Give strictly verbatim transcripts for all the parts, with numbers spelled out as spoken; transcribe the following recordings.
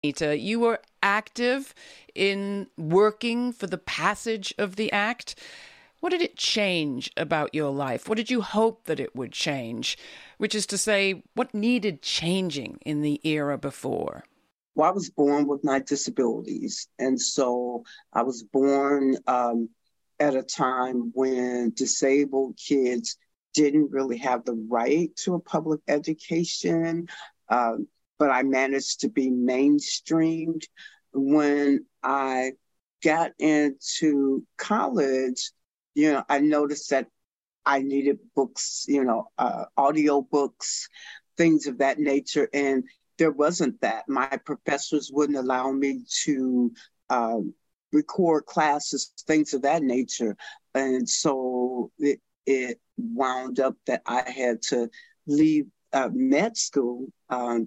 Anita, you were active in working for the passage of the act. What did it change about your life? What did you hope that it would change? Which is to say, what needed changing in the era before? Well, I was born with my disabilities. And so I was born um, at a time when disabled kids didn't really have the right to a public education. Um, but I managed to be mainstreamed. When I got into college, you know, I noticed that I needed books, you know, uh, audio books, things of that nature. And there wasn't that. My professors wouldn't allow me to um, record classes, things of that nature. And so it, it wound up that I had to leave uh, med school. Um,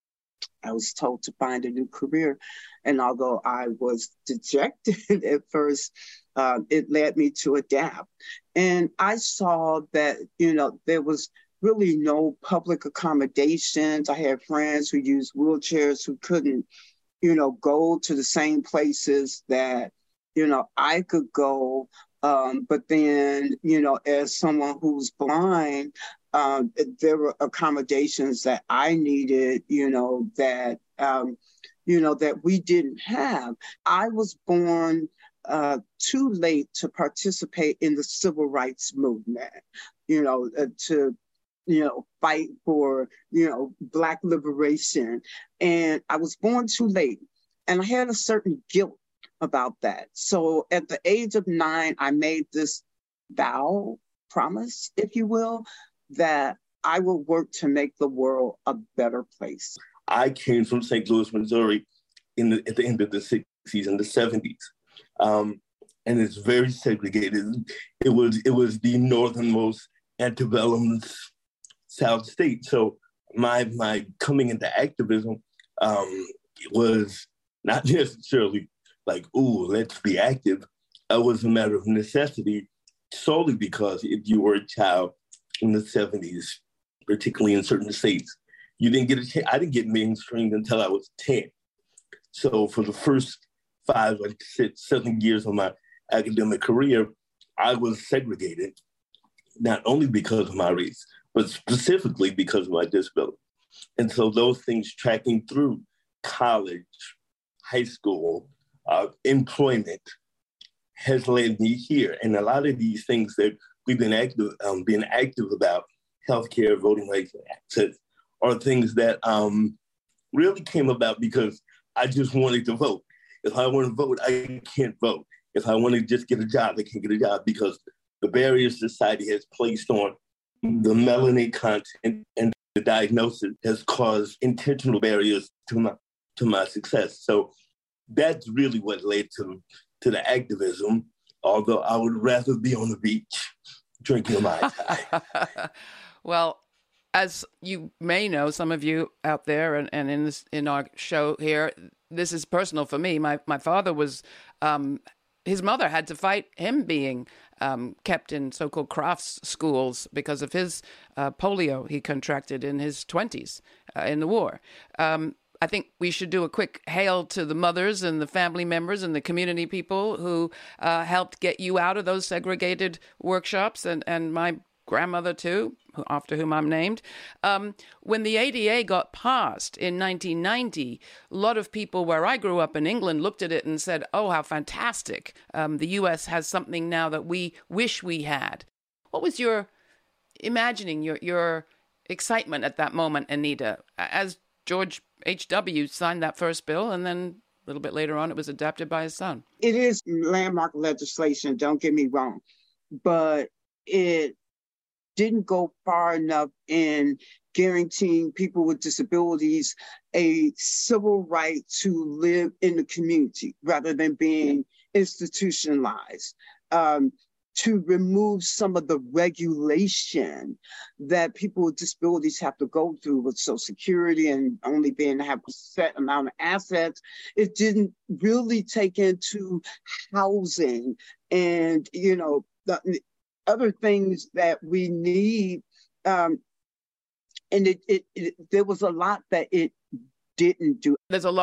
I was told to find a new career. And although I was dejected at first, uh, it led me to adapt. And I saw that, you know, there was really no public accommodations. I had friends who used wheelchairs who couldn't, you know, go to the same places that, you know, I could go. Um, but then, you know, as someone who's blind, um, there were accommodations that I needed, you know, that, um, you know, that we didn't have. I was born uh, too late to participate in the civil rights movement, you know, uh, to, you know, fight for, you know, Black liberation. And I was born too late. And I had a certain guilt about that. So at the age of nine, I made this vow, promise, if you will, that I will work to make the world a better place. I came from Saint Louis, Missouri in the, at the end of the sixties and the seventies. Um, and it's very segregated. It was, it was the northernmost antebellum South State. So my my coming into activism um, was not necessarily like, ooh, let's be active. It was a matter of necessity, solely because if you were a child in the seventies, particularly in certain states, you didn't get a chance. I didn't get mainstreamed until I was ten. So for the first five, like six, seven years of my academic career, I was segregated, not only because of my race, but specifically because of my disability. And so those things tracking through college, high school, uh, employment has led me here. And a lot of these things that we've been active, um, been active about, healthcare, voting rights, and access, are things that um, really came about because I just wanted to vote. If I want to vote, I can't vote. If I want to just get a job, I can't get a job because the barriers society has placed on the melanin content and the diagnosis has caused intentional barriers to my to my success. So that's really what led to, to the activism, although I would rather be on the beach drinking Mai Tai. Well, as you may know, some of you out there and, and in this in our show here, this is personal for me. My my father was, um, his mother had to fight him being um, kept in so-called crafts schools because of his uh, polio he contracted in his twenties uh, in the war. Um, I think we should do a quick hail to the mothers and the family members and the community people who uh, helped get you out of those segregated workshops, and, and my grandmother too, after whom I'm named. Um, when the A D A got passed in nineteen ninety, a lot of people where I grew up in England looked at it and said, oh, how fantastic. Um, the U S has something now that we wish we had. What was your imagining, your, your excitement at that moment, Anita, as George H W signed that first bill, and then a little bit later on, it was adopted by his son? It is landmark legislation, don't get me wrong, but it didn't go far enough in guaranteeing people with disabilities a civil right to live in the community rather than being institutionalized. Um, to remove some of the regulation that people with disabilities have to go through with Social Security and only being to have a set amount of assets. It didn't really take into housing and, you know, the other things that we need. Um, and it, it, it there was a lot that it didn't do. There's a lot of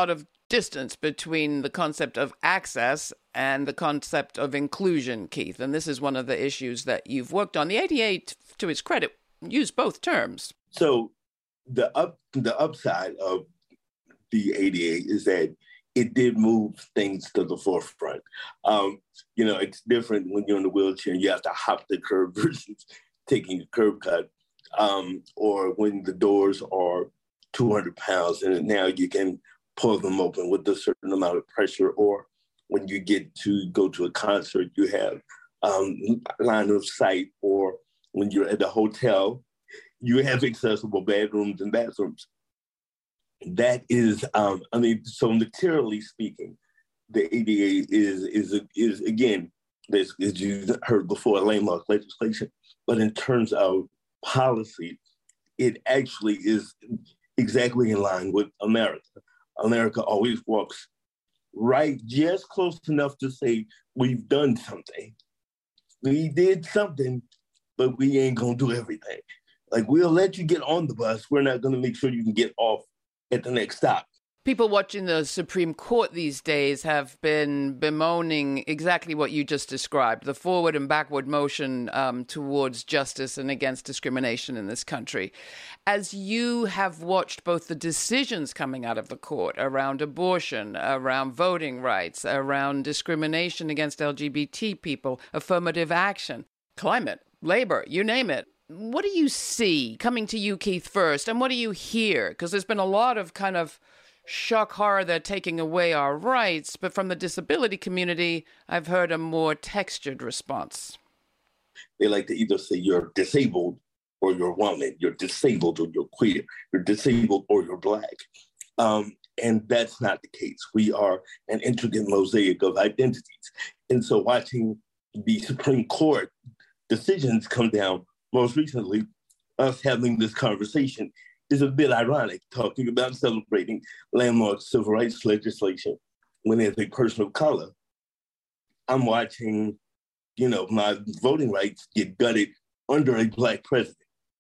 distance between the concept of access and the concept of inclusion, Keith. And this is one of the issues that you've worked on. The A D A, to its credit, used both terms. So the up the upside of the A D A is that it did move things to the forefront. Um, you know, it's different when you're in a wheelchair and you have to hop the curb versus taking a curb cut, um, or when the doors are two hundred pounds and now you can pull them open with a certain amount of pressure, or when you get to go to a concert, you have um, line of sight, or when you're at a hotel, you have accessible bedrooms and bathrooms. That is, um, I mean, so materially speaking, the A D A is, is, is again, this, as you heard before, landmark legislation, but in terms of policy, it actually is exactly in line with America. America always walks right, just close enough to say, we've done something. We did something, but we ain't gonna do everything. Like, we'll let you get on the bus. We're not gonna make sure you can get off at the next stop. People watching the Supreme Court these days have been bemoaning exactly what you just described, the forward and backward motion um, towards justice and against discrimination in this country. As you have watched both the decisions coming out of the court around abortion, around voting rights, around discrimination against L G B T people, affirmative action, climate, labor, you name it, what do you see coming to you, Keith, first, and what do you hear? Because there's been a lot of kind of shock horror they're taking away our rights, but from the disability community, I've heard a more textured response. They like to either say you're disabled or you're woman, you're disabled or you're queer, you're disabled or you're Black. Um, and that's not the case. We are an intricate mosaic of identities. And so watching the Supreme Court decisions come down, most recently, us having this conversation is a bit ironic, talking about celebrating landmark civil rights legislation when as a person of color, I'm watching, you know, my voting rights get gutted under a Black president.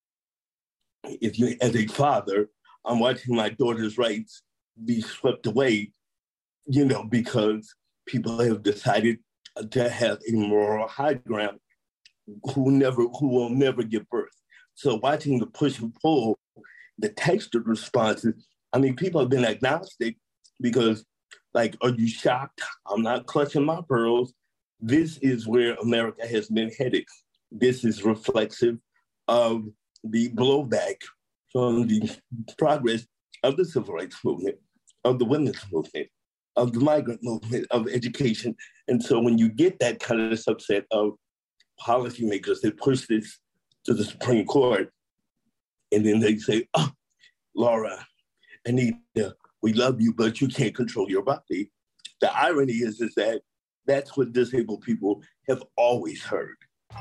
If you, as a father, I'm watching my daughter's rights be swept away, you know, because people have decided to have a moral high ground who never, who will never give birth. So watching the push and pull, the textured responses, I mean, people have been agnostic because, like, are you shocked? I'm not clutching my pearls. This is where America has been headed. This is reflexive of the blowback from the progress of the civil rights movement, of the women's movement, of the migrant movement, of education. And so when you get that kind of subset of policymakers that push this to the Supreme Court, and then they say, oh, Laura, Anita, we love you, but you can't control your body. The irony is, is that that's what disabled people have always heard.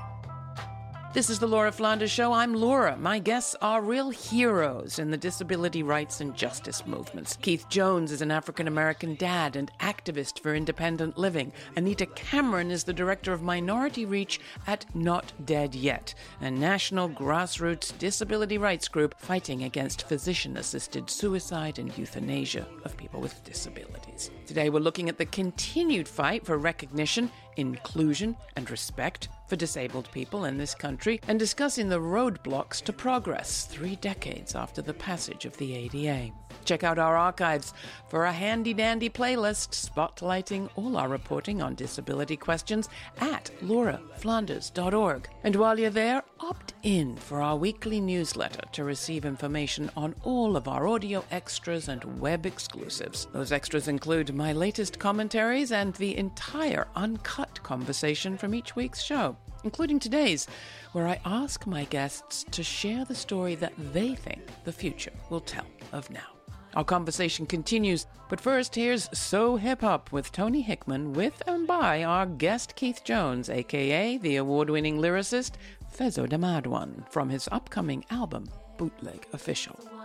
This is the Laura Flanders Show. I'm Laura. My guests are real heroes in the disability rights and justice movements. Keith Jones is an African-American dad and activist for independent living. Anita Cameron is the director of Minority Reach at Not Dead Yet, a national grassroots disability rights group fighting against physician-assisted suicide and euthanasia of people with disabilities. Today we're looking at the continued fight for recognition, inclusion, and respect for disabled people in this country, and discussing the roadblocks to progress three decades after the passage of the A D A. Check out our archives for a handy-dandy playlist spotlighting all our reporting on disability questions at laura flanders dot org. And while you're there, opt in for our weekly newsletter to receive information on all of our audio extras and web exclusives. Those extras include my latest commentaries and the entire uncut conversation from each week's show, including today's, where I ask my guests to share the story that they think the future will tell of now. Our conversation continues, but first here's So Hip Hop with Tony Hickman with and by our guest Keith Jones, a k a the award-winning lyricist Fezzo da Madwan, from his upcoming album, Bootleg Official.